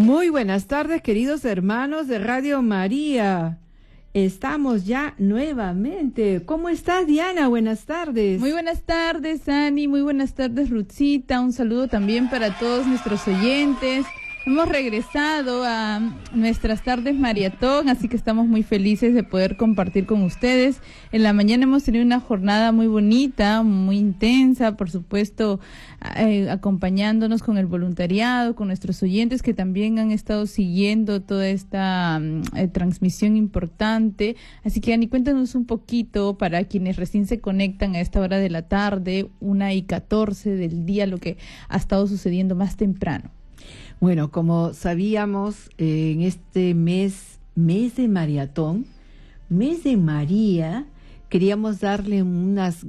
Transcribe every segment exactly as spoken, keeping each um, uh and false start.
Muy buenas tardes, queridos hermanos de Radio María. Estamos ya nuevamente. ¿Cómo estás, Diana? Buenas tardes. Muy buenas tardes, Ani. Muy buenas tardes, Ruthcita. Un saludo también para todos nuestros oyentes. Hemos regresado a nuestras tardes maratón, así que estamos muy felices de poder compartir con ustedes. En la mañana hemos tenido una jornada muy bonita, muy intensa, por supuesto, eh, acompañándonos con el voluntariado, con nuestros oyentes que también han estado siguiendo toda esta eh, transmisión importante. Así que, Ani, cuéntanos un poquito para quienes recién se conectan a esta hora de la tarde, una y catorce del día, lo que ha estado sucediendo más temprano. Bueno, como sabíamos, eh, en este mes, mes de maratón, mes de María, queríamos darle unas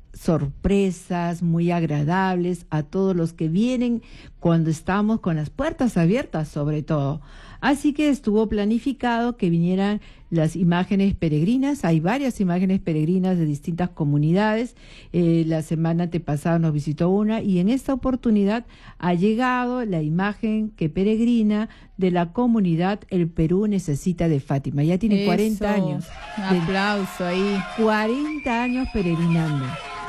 sorpresas muy agradables a todos los que vienen cuando estamos con las puertas abiertas, sobre todo. Así que estuvo planificado que vinieran las imágenes peregrinas. Hay varias imágenes peregrinas de distintas comunidades. Eh, la semana antepasada nos visitó una y en esta oportunidad ha llegado la imagen que peregrina de la comunidad El Perú Necesita de Fátima. Ya tiene Eso, cuarenta años. Un aplauso ahí. cuarenta años peregrinando.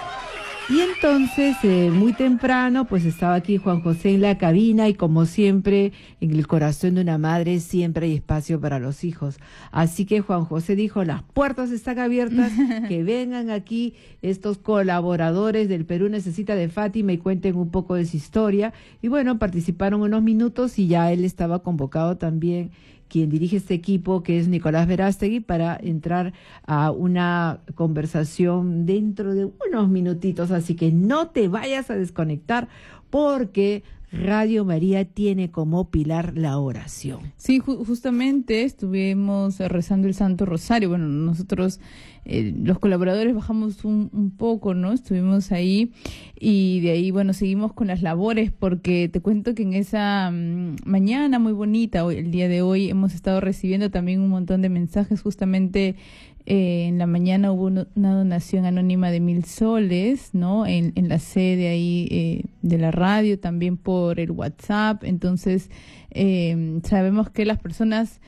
Y entonces, eh, muy temprano, pues estaba aquí Juan José en la cabina y como siempre, en el corazón de una madre siempre hay espacio para los hijos. Así que Juan José dijo, las puertas están abiertas, que vengan aquí estos colaboradores del Perú Necesita de Fátima y cuenten un poco de su historia. Y bueno, participaron unos minutos y ya él estaba convocado también, quien dirige este equipo, que es Nicolás Verástegui, para entrar a una conversación dentro de unos minutitos. Así que no te vayas a desconectar porque Radio María tiene como pilar la oración. Sí, ju- justamente estuvimos rezando el Santo Rosario. Bueno, nosotros, eh, los colaboradores, bajamos un, un poco, ¿no? Estuvimos ahí y de ahí, bueno, seguimos con las labores porque te cuento que en esa um, mañana muy bonita, hoy, el día de hoy, hemos estado recibiendo también un montón de mensajes. Justamente Eh, en la mañana hubo una donación anónima de mil soles, ¿no? En, en la sede ahí eh, de la radio, también por el WhatsApp. Entonces, eh, sabemos que las personas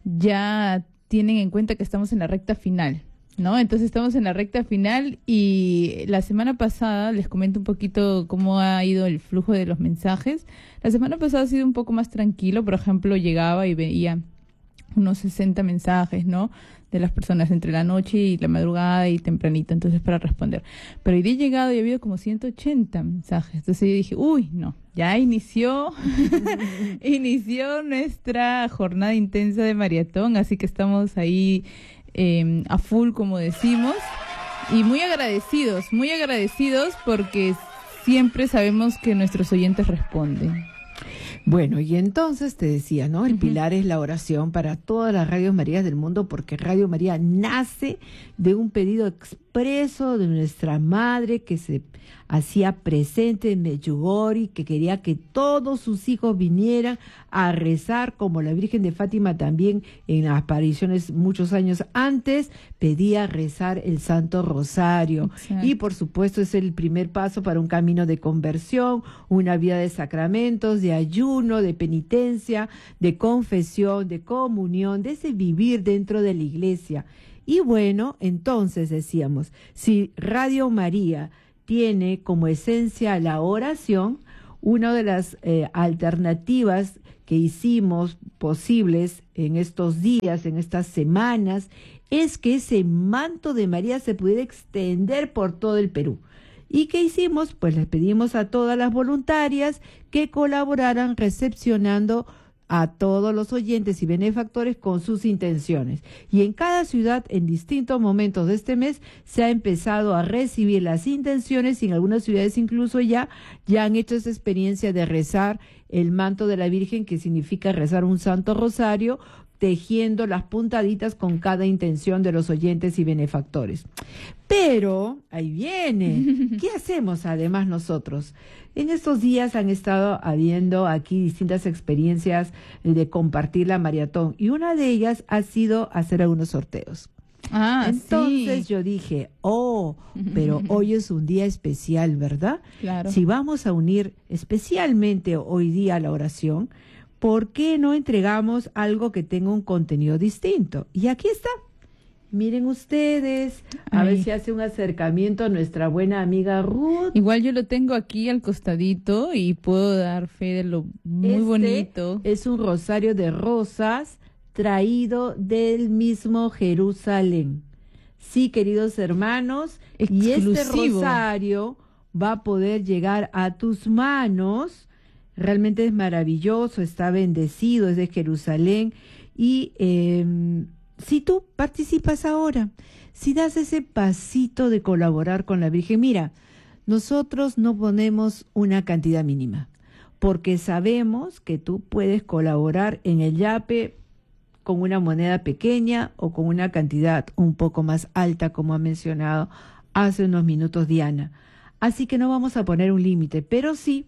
ya tienen en cuenta que estamos en la recta final, ¿no? Entonces estamos en la recta final y la semana pasada, les comento un poquito cómo ha ido el flujo de los mensajes. La semana pasada ha sido un poco más tranquilo. Por ejemplo, llegaba y veía unos sesenta mensajes, ¿no? De las personas entre la noche y la madrugada y tempranito, entonces para responder. Pero hoy día he llegado y ha habido como ciento ochenta mensajes. Entonces yo dije, uy, no, ya inició, inició nuestra jornada intensa de maratón, así que estamos ahí eh, a full, como decimos, y muy agradecidos, muy agradecidos porque siempre sabemos que nuestros oyentes responden. Bueno, y entonces te decía, ¿no? El uh-huh. pilar es la oración para todas las radios Marías del mundo, porque Radio María nace de un pedido expreso de nuestra madre que se hacía presente en Medjugorje, que quería que todos sus hijos vinieran a rezar, como la Virgen de Fátima también en las apariciones muchos años antes pedía rezar el Santo Rosario. Exacto. Y por supuesto es el primer paso para un camino de conversión, una vida de sacramentos, de ayuno, de penitencia, de confesión, de comunión, de ese vivir dentro de la iglesia. Y bueno, entonces decíamos, si Radio María tiene como esencia la oración, una de las eh, alternativas que hicimos posibles en estos días, en estas semanas, es que ese manto de María se pudiera extender por todo el Perú. ¿Y qué hicimos? Pues les pedimos a todas las voluntarias que colaboraran recepcionando a todos los oyentes y benefactores con sus intenciones. Y en cada ciudad, en distintos momentos de este mes, se ha empezado a recibir las intenciones y en algunas ciudades incluso ya, ya han hecho esa experiencia de rezar el manto de la Virgen, que significa rezar un Santo Rosario, tejiendo las puntaditas con cada intención de los oyentes y benefactores. Pero, ahí viene, ¿qué hacemos además nosotros? En estos días han estado habiendo aquí distintas experiencias de compartir la maratón y una de ellas ha sido hacer algunos sorteos. Ah, Entonces sí. yo dije, oh, pero hoy es un día especial, ¿verdad? Claro. Si vamos a unir especialmente hoy día la oración, ¿por qué no entregamos algo que tenga un contenido distinto? Y aquí está. Miren ustedes, a Ay. ver si hace un acercamiento a nuestra buena amiga Ruth. Igual yo lo tengo aquí al costadito y puedo dar fe de lo muy Este bonito. Es un rosario de rosas traído del mismo Jerusalén. Sí, queridos hermanos, y este Exclusivo. rosario va a poder llegar a tus manos. Realmente es maravilloso, está bendecido, es de Jerusalén. Y eh, si tú participas ahora, si das ese pasito de colaborar con la Virgen, mira, nosotros no ponemos una cantidad mínima, porque sabemos que tú puedes colaborar en el Yape con una moneda pequeña o con una cantidad un poco más alta, como ha mencionado hace unos minutos Diana. Así que no vamos a poner un límite, pero sí,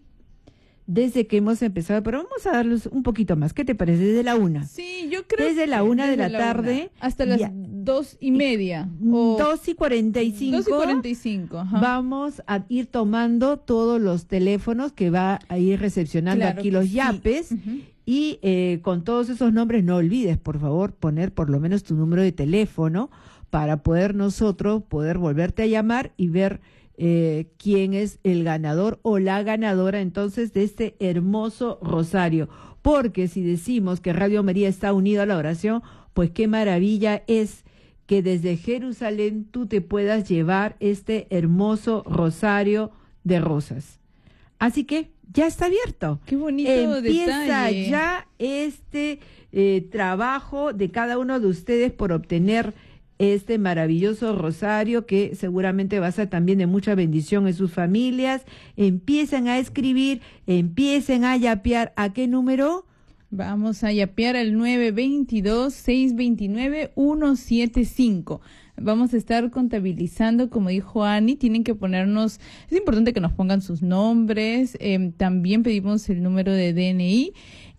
desde que hemos empezado, pero vamos a darles un poquito más. ¿Qué te parece? Desde la una. Sí, yo creo Desde que la una de desde la tarde una hasta las ya- dos y media. o dos y cuarenta y cinco. dos y cuarenta y cinco. Ajá. Vamos a ir tomando todos los teléfonos que va a ir recepcionando Claro aquí que los sí. yapes. Ujú. Y eh, con todos esos nombres, no olvides, por favor, poner por lo menos tu número de teléfono para poder nosotros poder volverte a llamar y ver eh, quién es el ganador o la ganadora entonces de este hermoso rosario. Porque si decimos que Radio María está unido a la oración, pues qué maravilla es que desde Jerusalén tú te puedas llevar este hermoso rosario de rosas. Así que ya está abierto. Qué bonito Empieza detalle. ya este eh, trabajo de cada uno de ustedes por obtener este maravilloso rosario que seguramente va a ser también de mucha bendición en sus familias. Empiecen a escribir, empiecen a yapear. ¿A qué número? Vamos a yapear al nueve dos dos, seis dos nueve, uno siete cinco. Vamos a estar contabilizando, como dijo Ani, tienen que ponernos, es importante que nos pongan sus nombres, eh, también pedimos el número de D N I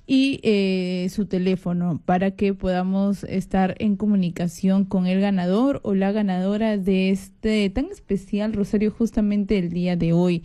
y eh, su teléfono para que podamos estar en comunicación con el ganador o la ganadora de este tan especial rosario justamente el día de hoy.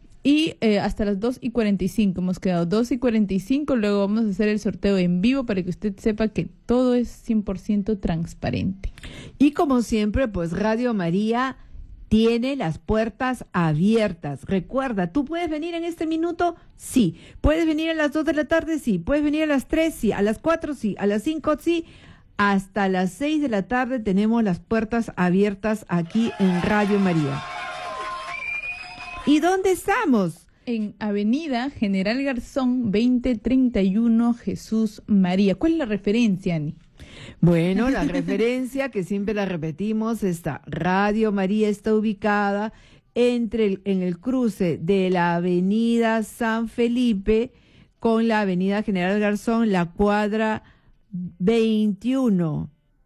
Y eh, hasta las dos y cuarenta y cinco, hemos quedado dos y cuarenta y cinco, luego vamos a hacer el sorteo en vivo para que usted sepa que todo es cien por ciento transparente. Y como siempre, pues Radio María tiene las puertas abiertas. Recuerda, ¿tú puedes venir en este minuto? Sí. ¿Puedes venir a las dos de la tarde? Sí. ¿Puedes venir a las tres? Sí. ¿A las cuatro? Sí. ¿A las cinco? Sí. Hasta las seis de la tarde tenemos las puertas abiertas aquí en Radio María. ¿Y dónde estamos? En Avenida General Garzón, veinte treinta y uno, Jesús María. ¿Cuál es la referencia, Ani? Bueno, la referencia que siempre la repetimos está, Radio María está ubicada entre el, en el cruce de la Avenida San Felipe con la Avenida General Garzón, la cuadra veintiuno,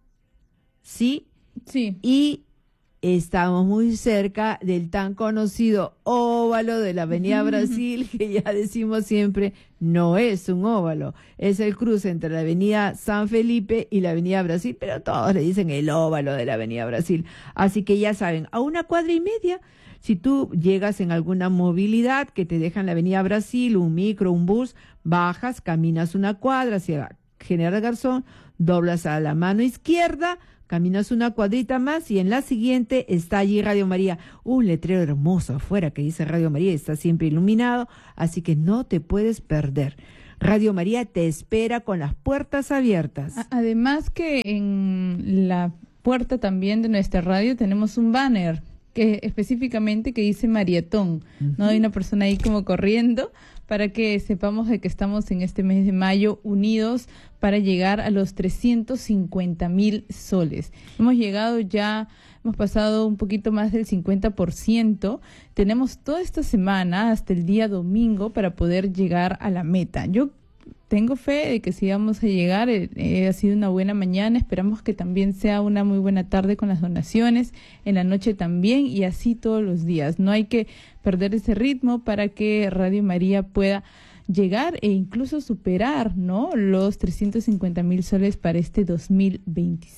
¿sí? Sí. Y estamos muy cerca del tan conocido óvalo de la Avenida Brasil, que ya decimos siempre, no es un óvalo, es el cruce entre la Avenida San Felipe y la Avenida Brasil, pero todos le dicen el óvalo de la Avenida Brasil. Así que ya saben, a una cuadra y media, si tú llegas en alguna movilidad que te dejan la Avenida Brasil, un micro, un bus, bajas, caminas una cuadra hacia General Garzón, doblas a la mano izquierda, caminas una cuadrita más y en la siguiente está allí Radio María. Un letrero hermoso afuera que dice Radio María, está siempre iluminado, así que no te puedes perder. Radio María te espera con las puertas abiertas. A- Además que en la puerta también de nuestra radio tenemos un banner que específicamente que dice Mariatón, ¿no? Hay una persona ahí como corriendo para que sepamos de que estamos en este mes de mayo unidos para llegar a los trescientos cincuenta mil soles. Hemos llegado ya, hemos pasado un poquito más del cincuenta por ciento. Tenemos toda esta semana hasta el día domingo para poder llegar a la meta. Yo tengo fe de que sí vamos a llegar, eh, eh, ha sido una buena mañana, esperamos que también sea una muy buena tarde con las donaciones, en la noche también y así todos los días. No hay que perder ese ritmo para que Radio María pueda llegar e incluso superar, ¿no?, los trescientos cincuenta mil soles para este dos mil veinticinco.